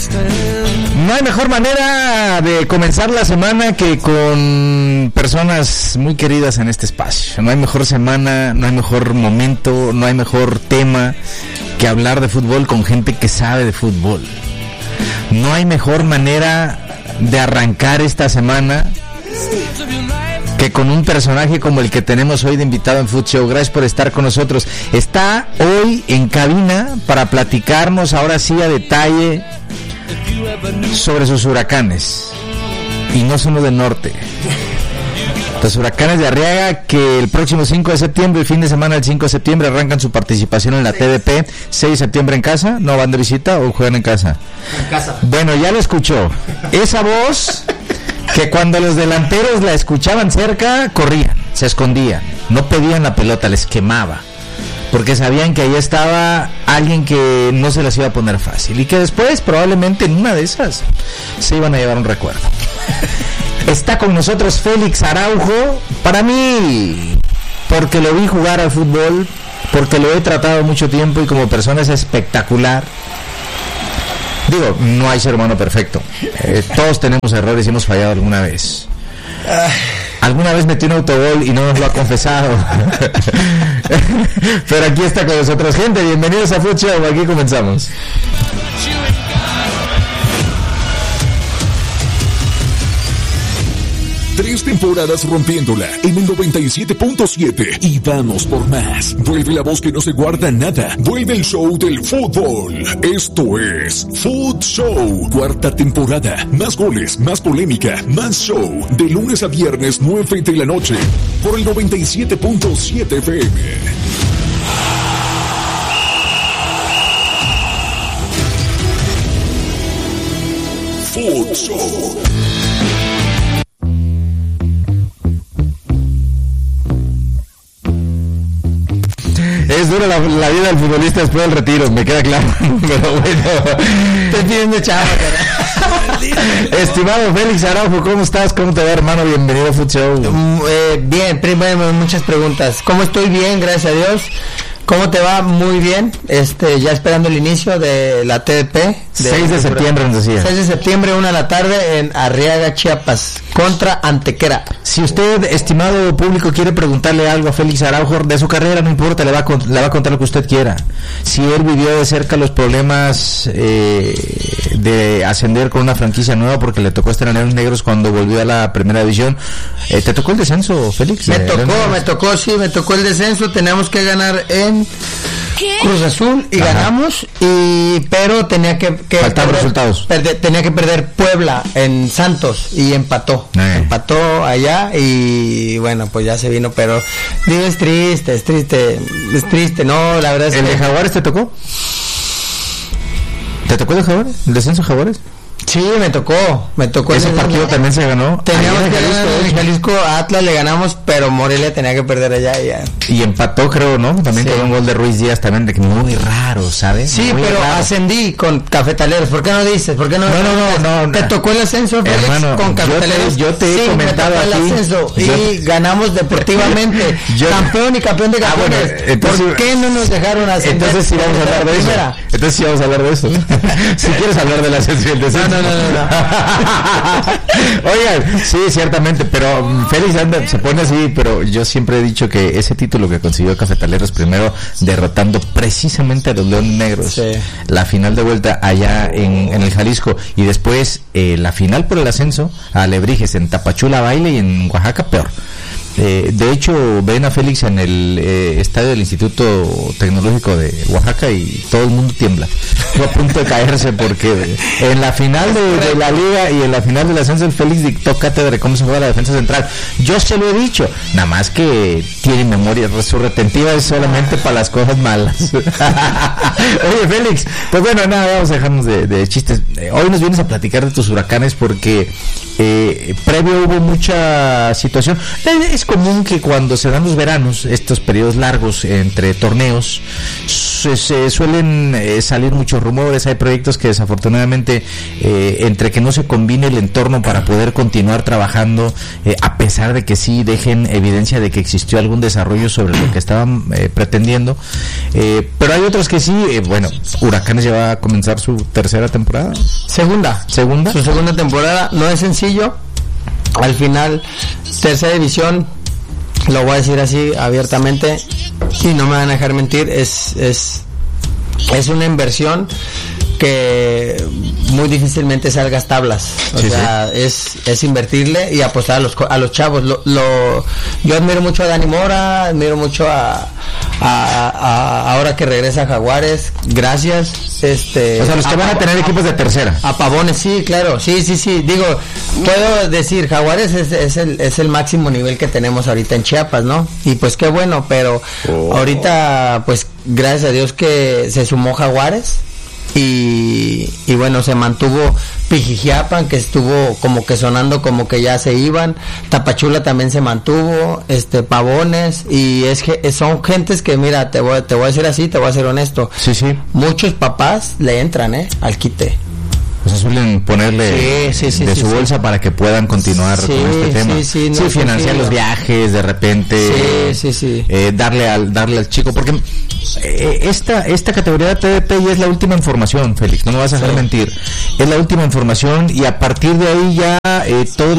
No hay mejor manera de comenzar la semana que con personas muy queridas en este espacio. No hay mejor semana, no hay mejor momento, no hay mejor tema que hablar de fútbol con gente que sabe de fútbol. No hay mejor manera de arrancar esta semana que con un personaje como el que tenemos hoy de invitado en Food Show. Gracias por estar con nosotros. Está hoy en cabina para platicarnos ahora sí a detalle sobre sus huracanes. Y no son los del norte. Los huracanes de Arriaga, que el próximo 5 de septiembre, el fin de semana del 5 de septiembre, arrancan su participación en la TDP. 6 de septiembre en casa. ¿No van de visita o juegan en casa? En casa. Bueno, ya lo escuchó. Esa voz que cuando los delanteros la escuchaban cerca, corrían, se escondían, no pedían la pelota, les quemaba, porque sabían que ahí estaba alguien que no se las iba a poner fácil y que después probablemente en una de esas se iban a llevar un recuerdo. Está con nosotros Félix Araujo, para mí, porque lo vi jugar al fútbol, porque lo he tratado mucho tiempo y como persona es espectacular. Digo, no hay ser humano perfecto. Todos tenemos errores y hemos fallado alguna vez. Alguna vez metió un autogol y no nos lo ha confesado. Pero aquí está con nosotros. Gente, bienvenidos a Food Show. Aquí comenzamos. 3 temporadas rompiéndola en el 97.7 y vamos por más. Vuelve la voz que no se guarda nada. Vuelve el show del fútbol. Esto es Food Show, 4ª temporada. Más goles, más polémica, más show. De lunes a viernes, 9 de la noche. Por el 97.7 FM. Food Show. Es dura la vida del futbolista después del retiro, me queda claro. Pero bueno, te piden de chava, estimado Félix Araujo, ¿cómo estás? ¿Cómo te va, hermano? Bienvenido a Food Show. Bien, primero muchas preguntas. ¿Cómo estoy? Bien, gracias a Dios. ¿Cómo te va? Muy bien. Ya esperando el inicio de la TDP. 6 de septiembre, nos decía. 6 de septiembre, 1 de la tarde, en Arriaga, Chiapas, contra Antequera. Si usted, estimado público, quiere preguntarle algo a Félix Araujo de su carrera, no importa, le va a contar lo que usted quiera. Si él vivió de cerca los problemas de ascender con una franquicia nueva, porque le tocó estar en Leones Negros cuando volvió a la primera división. ¿Te tocó el descenso, Félix? Me tocó el descenso. Teníamos que ganar en Cruz Azul y ganamos, pero tenía que faltaban resultados. Tenía que perder Puebla en Santos y empató allá y bueno, pues ya se vino, pero digo, es triste, no, la verdad es ¿El que... de Jaguares te tocó? ¿Te tocó el Jaguares? ¿El descenso de Jaguares? Sí, me tocó. Ese partido también se ganó. Teníamos que ganar en Jalisco, a Atlas le ganamos, pero Morelia tenía que perder allá y ya. Y empató, creo, ¿no? También sí. Con un gol de Ruiz Díaz también, de que muy raro, ¿sabes? Sí, muy pero raro. Ascendí con Cafetaleros. ¿Por qué no dices? ¿Por qué no? No. ¿Te tocó el ascenso, Félix, hermano, con Cafetaleros? Yo te he comentado me tocó el ascenso y ganamos deportivamente. Campeón y campeón de campeones. Bueno, entonces, ¿por qué no nos dejaron ascender? Entonces sí vamos a hablar de eso. Entonces sí vamos a hablar de eso. Si quieres hablar del ascenso y el descenso. No. Oigan, sí, ciertamente, pero Félix se pone así, pero yo siempre he dicho que ese título que consiguió Cafetaleros, primero derrotando precisamente a los Leones Negros, sí. La final de vuelta allá en el Jalisco, y después la final por el ascenso a Alebrijes en Tapachula Baile y en Oaxaca peor. De hecho, ven a Félix en el estadio del Instituto Tecnológico de Oaxaca y todo el mundo tiembla. Estuvo a punto de caerse porque en la final de la liga y en la final del ascenso, el Félix dictó cátedra de cómo se juega la defensa central. Yo se lo he dicho, nada más que tiene memoria, su retentiva es solamente para las cosas malas. Oye, Félix, pues bueno, nada, vamos a dejarnos de chistes. Hoy nos vienes a platicar de tus huracanes porque previo hubo mucha situación. es común que cuando se dan los veranos, estos periodos largos entre torneos, se suelen salir muchos rumores. Hay proyectos que desafortunadamente, entre que no se combine el entorno para poder continuar trabajando, a pesar de que sí dejen evidencia de que existió algún desarrollo sobre lo que estaban pretendiendo, pero hay otros que sí. Bueno, Huracanes ya va a comenzar su tercera temporada. Segunda. Su segunda temporada. No es sencillo. Al final, tercera división, lo voy a decir así abiertamente y no me van a dejar mentir, es una inversión que muy difícilmente salgas tablas. O sea, es invertirle y apostar a los chavos. Yo admiro mucho a Dani Mora, admiro mucho a ahora que regresa a Jaguares, gracias. O sea, los que van a tener equipos de tercera. A Pavones, sí, claro, sí. Digo, puedo decir, Jaguares es el máximo nivel que tenemos ahorita en Chiapas, ¿no? Y pues qué bueno, pero ahorita, pues gracias a Dios que se sumó Jaguares. Y bueno, se mantuvo Pijijiapan, que estuvo como que sonando como que ya se iban. Tapachula también se mantuvo, Pavones, y son gentes que, mira, te voy a decir así, te voy a ser honesto. Sí. Muchos papás le entran, al quite. O sea, suelen ponerle de su bolsa para que puedan continuar con este tema. Financiar los viajes de repente. Darle al chico, porque esta categoría de TDP ya es la última información, Félix, no me vas a dejar mentir. Es la última información y a partir de ahí ya todos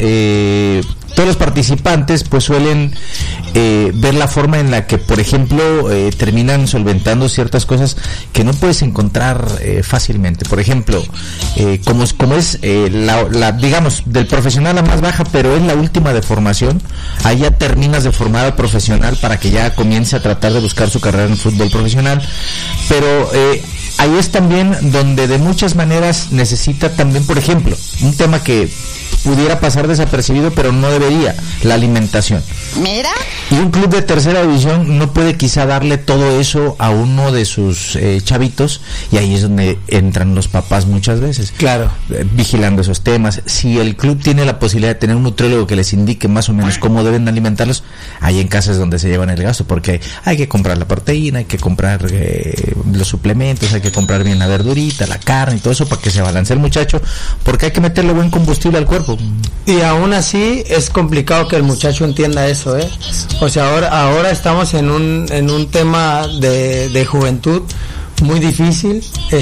los participantes pues suelen ver la forma en la que, por ejemplo, terminan solventando ciertas cosas que no puedes encontrar fácilmente. Por ejemplo, como es la digamos, del profesional a más baja, pero es la última de formación, ahí ya terminas de formar al profesional para que ya comience a tratar de buscar su carrera en el fútbol profesional. Pero ahí es también donde de muchas maneras necesita también, por ejemplo, un tema que pudiera pasar desapercibido, pero no debería, la alimentación. Mira. Y un club de tercera división no puede quizá darle todo eso a uno de sus chavitos, y ahí es donde entran los papás muchas veces. Claro. Vigilando esos temas. Si el club tiene la posibilidad de tener un nutriólogo que les indique más o menos cómo deben alimentarlos, ahí en casa es donde se llevan el gasto, porque hay que comprar la proteína, hay que comprar los suplementos, hay que comprar bien la verdurita, la carne y todo eso para que se balancee el muchacho, porque hay que meterle buen combustible al cuerpo. Y aún así es complicado que el muchacho entienda eso, O sea, ahora estamos en un tema de juventud muy difícil,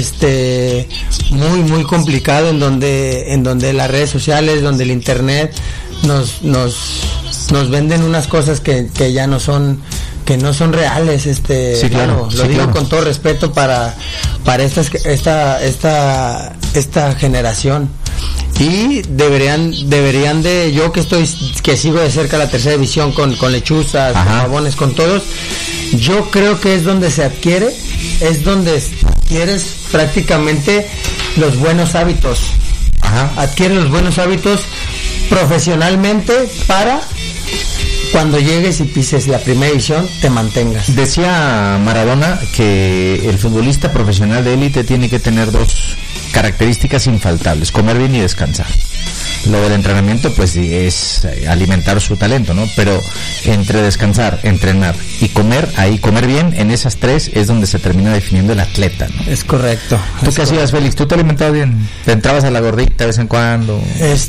muy complicado, en donde las redes sociales, donde el internet nos venden unas cosas que ya no son reales, claro, lo digo con todo respeto para esta generación. Y deberían de, yo que sigo de cerca la tercera división con Lechuzas, con Pavones, con todos, yo creo que es donde se adquiere, es donde adquieres prácticamente los buenos hábitos. Adquieres los buenos hábitos profesionalmente para cuando llegues y pises la primera división te mantengas. Decía Maradona que el futbolista profesional de élite tiene que tener dos características infaltables: comer bien y descansar. Lo del entrenamiento pues es alimentar su talento, ¿no? Pero entre descansar, entrenar y comer bien, en esas tres es donde se termina definiendo el atleta, ¿no? Es correcto. ¿Tú qué hacías, Félix? ¿Tú te alimentabas bien? ¿Te entrabas a la gordita de vez en cuando?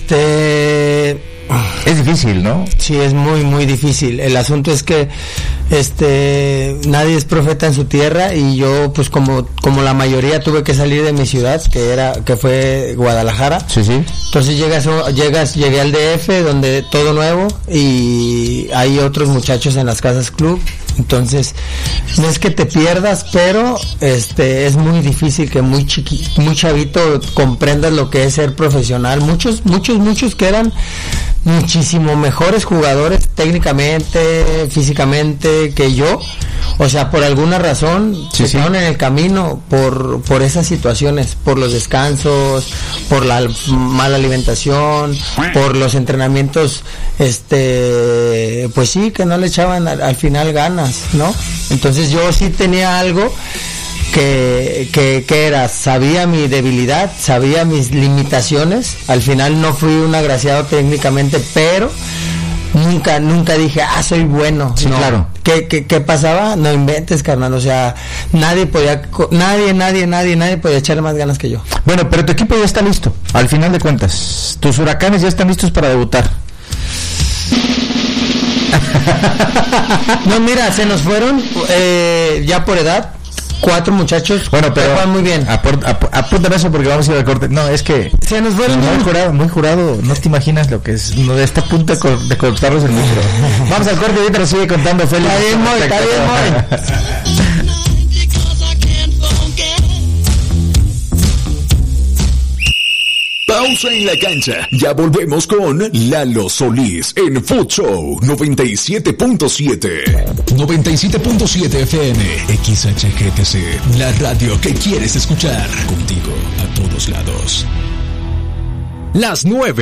Es difícil, ¿no? Sí, es muy difícil. El asunto es que nadie es profeta en su tierra, y yo pues como la mayoría tuve que salir de mi ciudad, que fue Guadalajara. Sí. Entonces llegué al DF, donde todo nuevo, y hay otros muchachos en las casas club. Entonces no es que te pierdas, pero es muy difícil que muy chavito comprendas lo que es ser profesional. Muchos que eran muchísimo mejores jugadores técnicamente, físicamente que yo, o sea, por alguna razón se quedaron en el camino por esas situaciones, por los descansos, por la mala alimentación, por los entrenamientos, pues sí, que no le echaban al final ganas, ¿no? Entonces yo sí tenía algo que era, sabía mi debilidad, sabía mis limitaciones. Al final no fui un agraciado técnicamente, pero nunca dije, soy bueno. Sí, no. Claro. ¿Qué pasaba? No inventes, carnal. O sea, nadie podía echarle más ganas que yo. Bueno, pero tu equipo ya está listo, al final de cuentas. Tus Huracanes ya están listos para debutar. No, mira, se nos fueron ya por edad 4 muchachos. Bueno, pero juegan muy bien. Apuntan eso porque vamos a ir al corte. No, es que se nos fueron muy jurado. No te imaginas lo que es. No, de esta punta de cortarlos el micro. Vamos al corte y ahorita nos sigue contando Félix. Está bien, Moy. Pausa en la cancha. Ya volvemos con Lalo Solís en Food Show 97.7. 97.7 FM. XHGTC. La radio que quieres escuchar. Contigo a todos lados. Las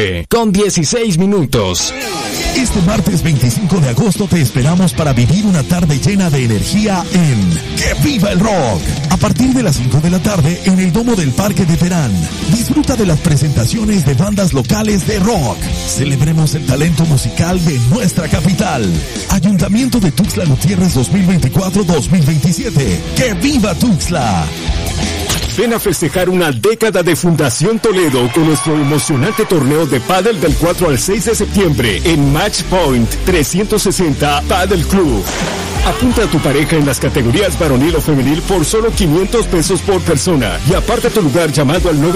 9:16. Este martes 25 de agosto te esperamos para vivir una tarde llena de energía en ¡Que Viva el Rock! A partir de las 5 de la tarde en el Domo del Parque de Terán. Disfruta de las presentaciones de bandas locales de rock. Celebremos el talento musical de nuestra capital. Ayuntamiento de Tuxtla Gutiérrez 2024-2027. ¡Que viva Tuxtla! Ven a festejar una década de Fundación Toledo con nuestro emocionante torneo de pádel del 4 al 6 de septiembre en Match Point 360 Padel Club. Apunta a tu pareja en las categorías varonil o femenil por solo $500 por persona y aparta tu lugar llamando al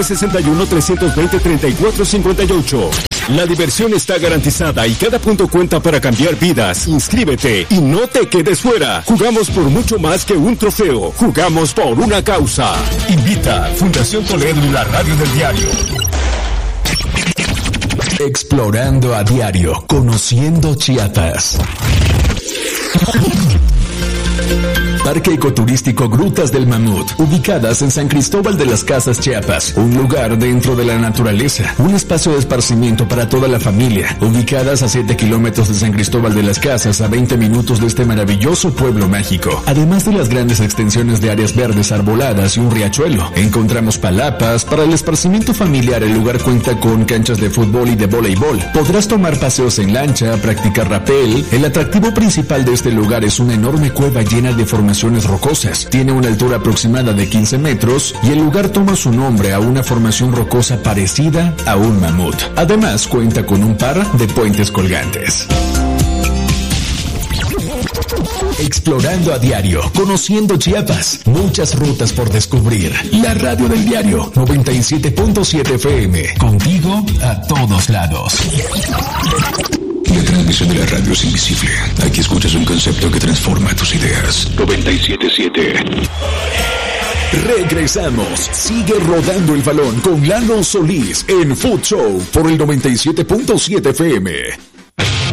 961-320-3458. La diversión está garantizada y cada punto cuenta para cambiar vidas. Inscríbete y no te quedes fuera. Jugamos por mucho más que un trofeo. Jugamos por una causa. Invita Fundación Toledo y la Radio del Diario. Explorando a diario, conociendo Chiapas. Parque Ecoturístico Grutas del Mamut, ubicadas en San Cristóbal de las Casas, Chiapas, un lugar dentro de la naturaleza, un espacio de esparcimiento para toda la familia, ubicadas a 7 kilómetros de San Cristóbal de las Casas, a 20 minutos de este maravilloso pueblo mágico. Además de las grandes extensiones de áreas verdes arboladas y un riachuelo, encontramos palapas. Para el esparcimiento familiar, el lugar cuenta con canchas de fútbol y de voleibol. Podrás tomar paseos en lancha, practicar rapel. El atractivo principal de este lugar es una enorme cueva llena de formaciones rocosas. Tiene una altura aproximada de 15 metros y el lugar toma su nombre a una formación rocosa parecida a un mamut. Además, cuenta con un par de puentes colgantes. Explorando a diario, conociendo Chiapas, muchas rutas por descubrir. La Radio del Diario 97.7 FM, contigo a todos lados. La transmisión de la radio es invisible. Aquí escuchas un concepto que transforma tus ideas. 97.7. Regresamos. Sigue rodando el balón con Lalo Solís en Food Show por el 97.7 FM.